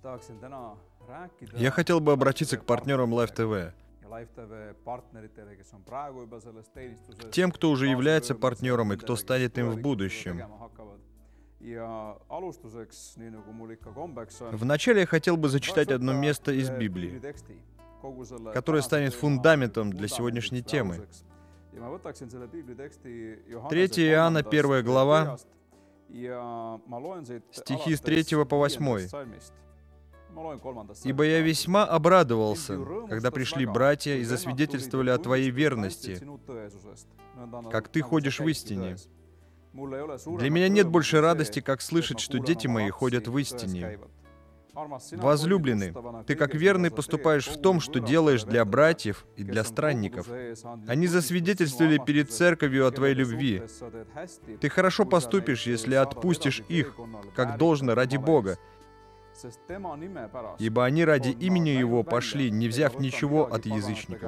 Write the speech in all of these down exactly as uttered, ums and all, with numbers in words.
Я хотел бы обратиться к партнерам Live ти ви, к тем, кто уже является партнером и кто станет им в будущем. Вначале я хотел бы зачитать одно место из Библии, которое станет фундаментом для сегодняшней темы. третье Иоанна, первая глава, стихи с третьего по восьмой. «Ибо я весьма обрадовался, когда пришли братья и засвидетельствовали о твоей верности, как ты ходишь в истине. Для меня нет больше радости, как слышать, что дети мои ходят в истине. Возлюбленный, ты как верный поступаешь в том, что делаешь для братьев и для странников. Они засвидетельствовали перед церковью о твоей любви. Ты хорошо поступишь, если отпустишь их, как должно, ради Бога, ибо они ради имени Его пошли, не взяв ничего от язычников.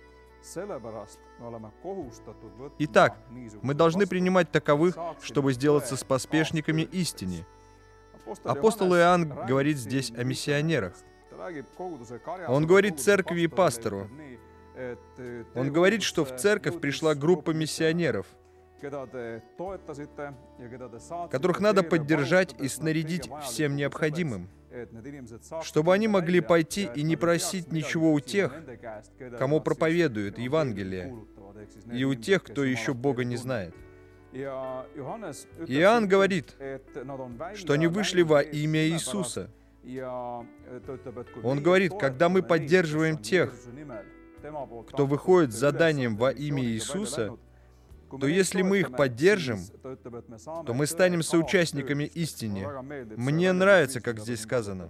Итак, мы должны принимать таковых, чтобы сделаться споспешниками истине». Апостол Иоанн говорит здесь о миссионерах. Он говорит церкви и пастору. Он говорит, что в церковь пришла группа миссионеров, которых надо поддержать и снарядить всем необходимым, чтобы они могли пойти и не просить ничего у тех, кому проповедуют Евангелие, и у тех, кто еще Бога не знает. Иоанн говорит, что они вышли во имя Иисуса. Он говорит, когда мы поддерживаем тех, кто выходит с заданием во имя Иисуса, то если мы их поддержим, то мы станем соучастниками истины. Мне нравится, как здесь сказано.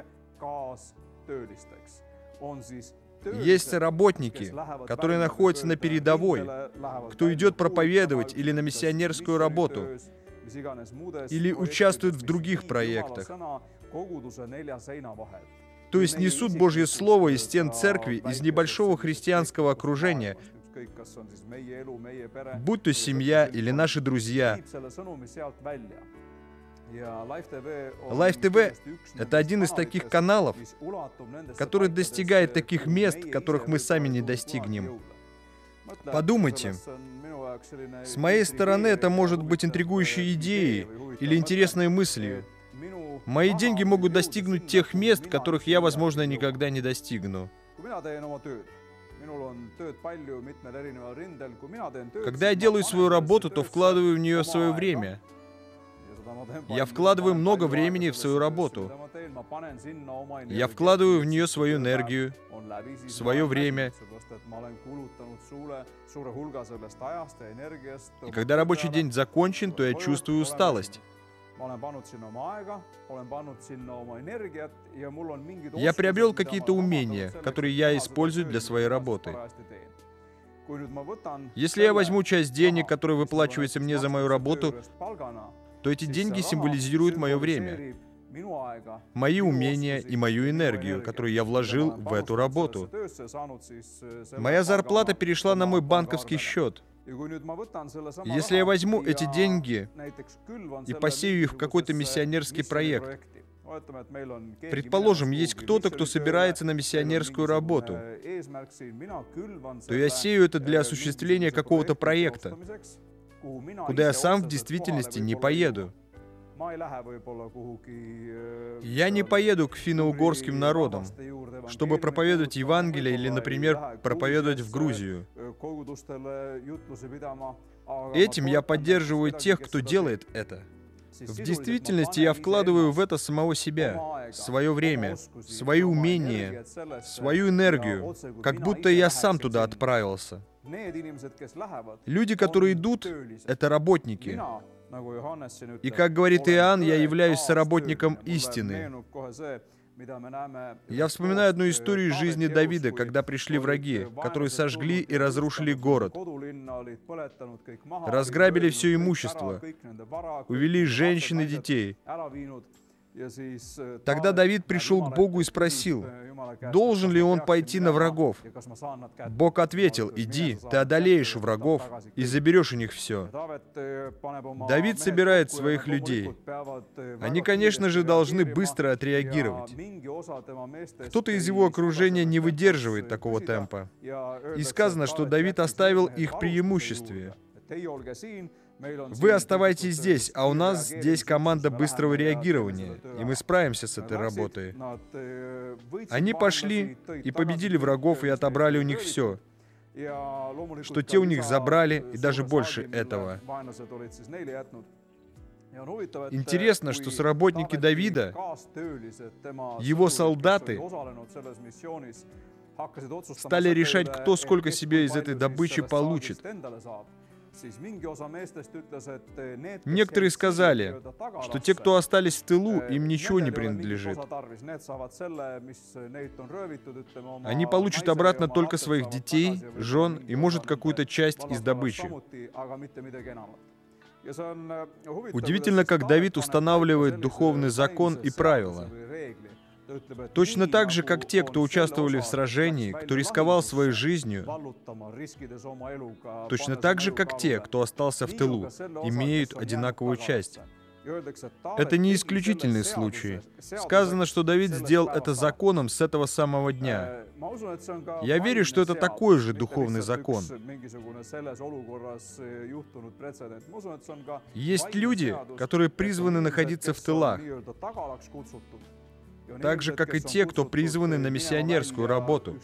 Есть работники, которые находятся на передовой, кто идет проповедовать или на миссионерскую работу, или участвует в других проектах. То есть несут Божье Слово из стен церкви, из небольшого христианского окружения, будь то семья или наши друзья. Live ти ви — это один из таких каналов, который достигает таких мест, которых мы сами не достигнем. Подумайте, с моей стороны это может быть интригующей идеей или интересной мыслью. Мои деньги могут достигнуть тех мест, которых я, возможно, никогда не достигну. Когда я делаю свою работу, то вкладываю в нее свое время. Я вкладываю много времени в свою работу. Я вкладываю в нее свою энергию, свое время. И когда рабочий день закончен, то я чувствую усталость. Я приобрел какие-то умения, которые я использую для своей работы. Если я возьму часть денег, которые выплачиваются мне за мою работу, то эти деньги символизируют мое время, мои умения и мою энергию, которую я вложил в эту работу. Моя зарплата перешла на мой банковский счет. Если я возьму эти деньги и посею их в какой-то миссионерский проект, предположим, есть кто-то, кто собирается на миссионерскую работу, то я сею это для осуществления какого-то проекта, куда я сам в действительности не поеду. Я не поеду к финно-угорским народам, чтобы проповедовать Евангелие или, например, проповедовать в Грузию. Этим я поддерживаю тех, кто делает это. В действительности я вкладываю в это самого себя, свое время, свои умения, свою энергию, как будто я сам туда отправился. Люди, которые идут, это работники. И, как говорит Иоанн, я являюсь соработником истины. Я вспоминаю одну историю из жизни Давида, когда пришли враги, которые сожгли и разрушили город, разграбили все имущество, увели женщин и детей. Тогда Давид пришел к Богу и спросил, должен ли он пойти на врагов. Бог ответил, иди, ты одолеешь врагов и заберешь у них все. Давид собирает своих людей. Они, конечно же, должны быстро отреагировать. Кто-то из его окружения не выдерживает такого темпа. И сказано, что Давид оставил их в преимуществе. Вы оставайтесь здесь, а у нас здесь команда быстрого реагирования, и мы справимся с этой работой. Они пошли и победили врагов и отобрали у них все, что те у них забрали, и даже больше этого. Интересно, что соработники Давида, его солдаты, стали решать, кто сколько себе из этой добычи получит. Некоторые сказали, что те, кто остались в тылу, им ничего не принадлежит. Они получат обратно только своих детей, жен и, может, какую-то часть из добычи. Удивительно, как Давид устанавливает духовный закон и правила. Точно так же, как те, кто участвовали в сражении, кто рисковал своей жизнью, точно так же, как те, кто остался в тылу, имеют одинаковую часть. Это не исключительный случай. Сказано, что Давид сделал это законом с этого самого дня. Я верю, что это такой же духовный закон. Есть люди, которые призваны находиться в тылах, так же, как и те, кто призваны на миссионерскую работу.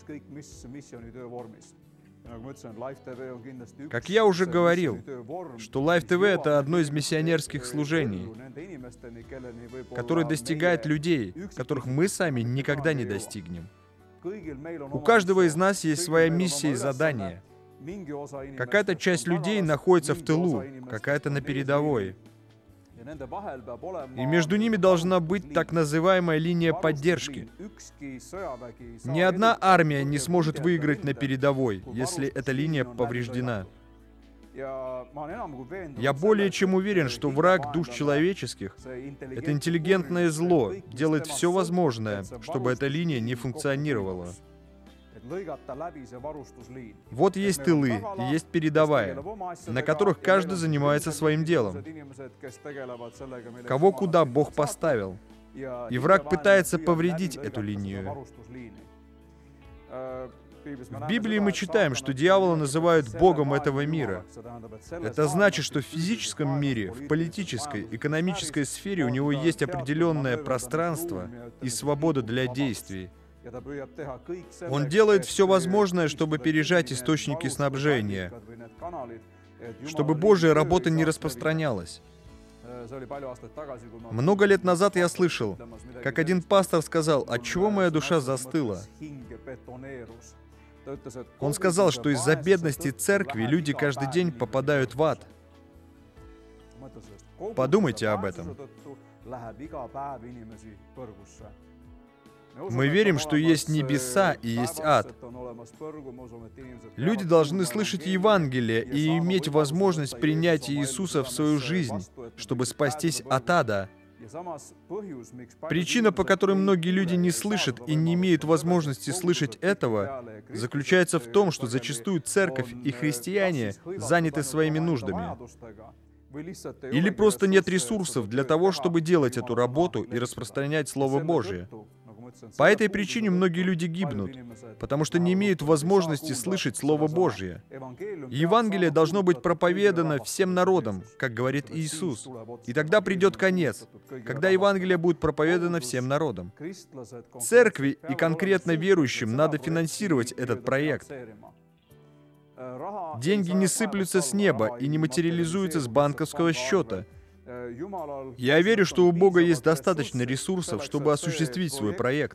Как я уже говорил, что Life ти ви — это одно из миссионерских служений, которое достигает людей, которых мы сами никогда не достигнем. У каждого из нас есть своя миссия и задание. Какая-то часть людей находится в тылу, какая-то на передовой. И между ними должна быть так называемая линия поддержки. Ни одна армия не сможет выиграть на передовой, если эта линия повреждена. Я более чем уверен, что враг душ человеческих, это интеллигентное зло, делает все возможное, чтобы эта линия не функционировала. Вот есть тылы и есть передовая, на которых каждый занимается своим делом. Кого куда Бог поставил. И враг пытается повредить эту линию. В Библии мы читаем, что дьявола называют богом этого мира. Это значит, что в физическом мире, в политической, экономической сфере у него есть определенное пространство и свобода для действий. Он делает все возможное, чтобы пережать источники снабжения, чтобы Божья работа не распространялась. Много лет назад я слышал, как один пастор сказал, отчего моя душа застыла. Он сказал, что из-за бедности церкви люди каждый день попадают в ад. Подумайте об этом. Мы верим, что есть небеса и есть ад. Люди должны слышать Евангелие и иметь возможность принять Иисуса в свою жизнь, чтобы спастись от ада. Причина, по которой многие люди не слышат и не имеют возможности слышать этого, заключается в том, что зачастую церковь и христиане заняты своими нуждами. Или просто нет ресурсов для того, чтобы делать эту работу и распространять Слово Божие. По этой причине многие люди гибнут, потому что не имеют возможности слышать Слово Божье. Евангелие должно быть проповедано всем народам, как говорит Иисус. И тогда придет конец, когда Евангелие будет проповедано всем народам. Церкви и конкретно верующим надо финансировать этот проект. Деньги не сыплются с неба и не материализуются с банковского счета. Я верю, что у Бога есть достаточно ресурсов, чтобы осуществить свой проект.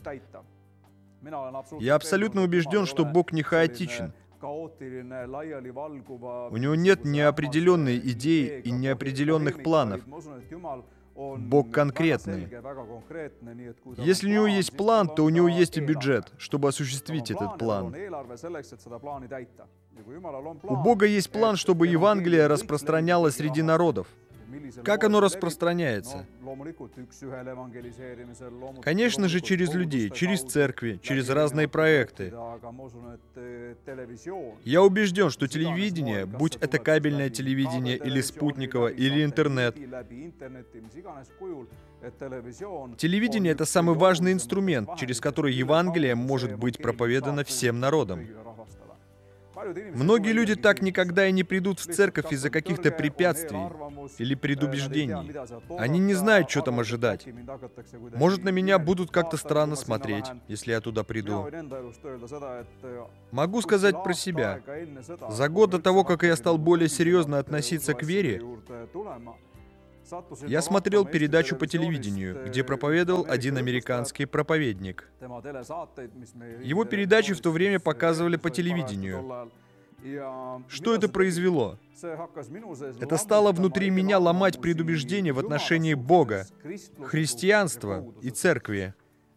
Я абсолютно убежден, что Бог не хаотичен. У Него нет неопределенной идеи и неопределенных планов. Бог конкретный. Если у Него есть план, то у Него есть и бюджет, чтобы осуществить этот план. У Бога есть план, чтобы Евангелие распространялось среди народов. Как оно распространяется? Конечно же, через людей, через церкви, через разные проекты. Я убежден, что телевидение, будь это кабельное телевидение или спутниковое, или интернет, телевидение — это самый важный инструмент, через который Евангелие может быть проповедано всем народам. Многие люди так никогда и не придут в церковь из-за каких-то препятствий или предубеждений. Они не знают, что там ожидать. Может, на меня будут как-то странно смотреть, если я туда приду. Могу сказать про себя. За год до того, как я стал более серьезно относиться к вере, я смотрел передачу по телевидению, где проповедовал один американский проповедник. Его передачи в то время показывали по телевидению. Что это произвело? Это стало внутри меня ломать предубеждения в отношении Бога, христианства и церкви.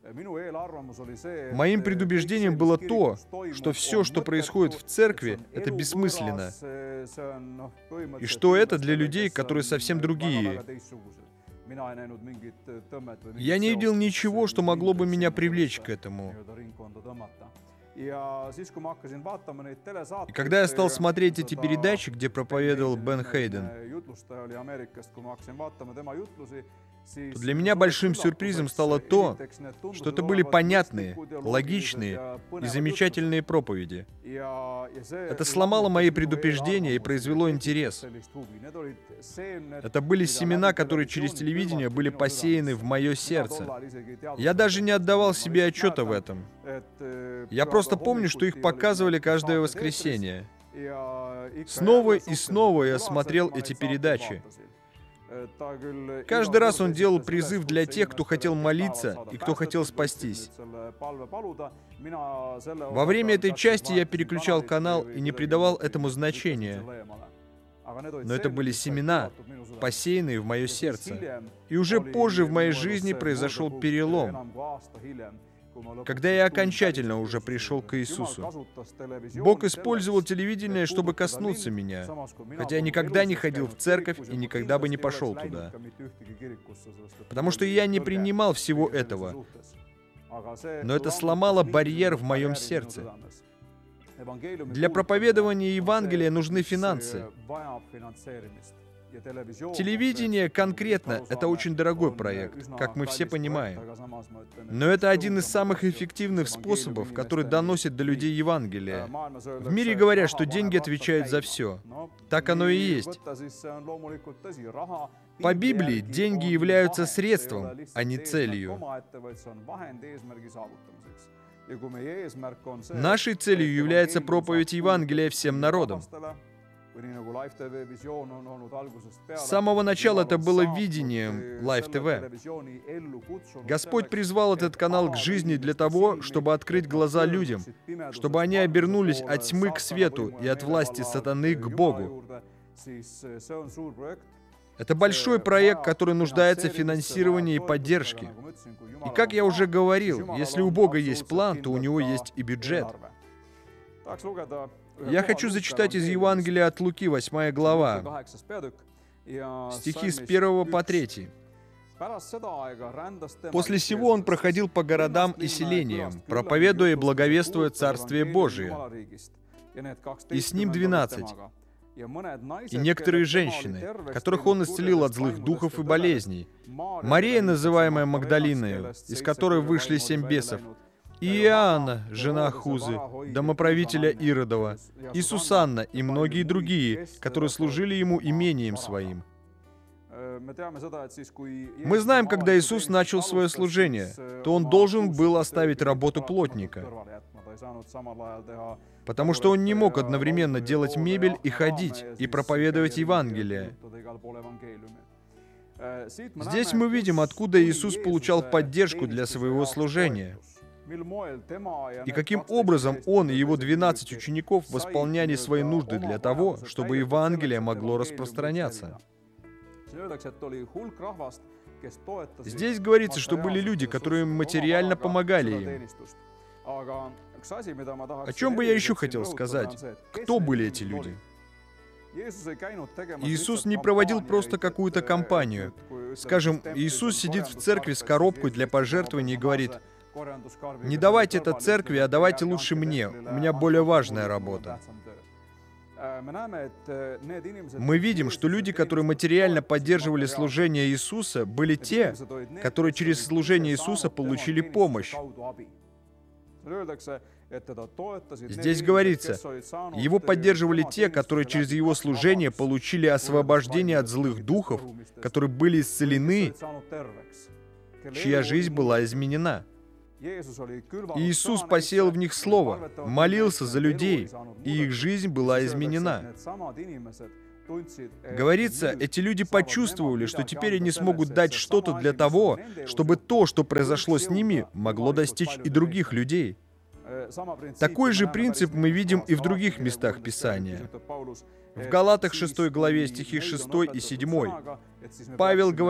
Моим предубеждением было то, что все, что происходит в церкви, это бессмысленно. И что это для людей, которые совсем другие. Я не видел ничего, что могло бы меня привлечь к этому. И когда я стал смотреть эти передачи, где проповедовал Бен Хейден, то для меня большим сюрпризом стало то, что это были понятные, логичные и замечательные проповеди. Это сломало мои предубеждения и произвело интерес. Это были семена, которые через телевидение были посеяны в мое сердце. Я даже не отдавал себе отчета в этом. Я просто помню, что их показывали каждое воскресенье. Снова и снова я смотрел эти передачи. Каждый раз он делал призыв для тех, кто хотел молиться и кто хотел спастись. Во время этой части я переключал канал и не придавал этому значения. Но это были семена, посеянные в мое сердце. И уже позже в моей жизни произошел перелом, когда я окончательно уже пришел к Иисусу. Бог использовал телевидение, чтобы коснуться меня, хотя я никогда не ходил в церковь и никогда бы не пошел туда. Потому что я не принимал всего этого. Но это сломало барьер в моем сердце. Для проповедования Евангелия нужны финансы. Телевидение конкретно — это очень дорогой проект, как мы все понимаем. Но это один из самых эффективных способов, который доносит до людей Евангелие. В мире говорят, что деньги отвечают за все. Так оно и есть. По Библии деньги являются средством, а не целью. Нашей целью является проповедь Евангелия всем народам. С самого начала это было видением Live ти ви. Господь призвал этот канал к жизни для того, чтобы открыть глаза людям, чтобы они обернулись от тьмы к свету и от власти сатаны к Богу. Это большой проект, который нуждается в финансировании и поддержке. И как я уже говорил, если у Бога есть план, то у Него есть и бюджет. Я хочу зачитать из Евангелия от Луки, восьмая глава, стихи с первого по третий. «После сего он проходил по городам и селениям, проповедуя и благовествуя Царствие Божие. И с ним двенадцать. И некоторые женщины, которых он исцелил от злых духов и болезней. Мария, называемая Магдалиною, из которой вышли семь бесов, и Иоанна, жена Хузы, домоправителя Иродова, и Сусанна, и многие другие, которые служили ему имением своим». Мы знаем, когда Иисус начал свое служение, то он должен был оставить работу плотника, потому что он не мог одновременно делать мебель и ходить, и проповедовать Евангелие. Здесь мы видим, откуда Иисус получал поддержку для своего служения, и каким образом он и его двенадцать учеников восполняли свои нужды для того, чтобы Евангелие могло распространяться. Здесь говорится, что были люди, которые материально помогали им. О чем бы я еще хотел сказать? Кто были эти люди? Иисус не проводил просто какую-то кампанию. Скажем, Иисус сидит в церкви с коробкой для пожертвований и говорит: «Не давайте это церкви, а давайте лучше мне, у меня более важная работа». Мы видим, что люди, которые материально поддерживали служение Иисуса, были те, которые через служение Иисуса получили помощь. Здесь говорится, его поддерживали те, которые через его служение получили освобождение от злых духов, которые были исцелены, чья жизнь была изменена. Иисус посеял в них Слово, молился за людей, и их жизнь была изменена. Говорится, эти люди почувствовали, что теперь они смогут дать что-то для того, чтобы то, что произошло с ними, могло достичь и других людей. Такой же принцип мы видим и в других местах Писания. В Галатах шестой главе стихи шестой и седьмой Павел говорит: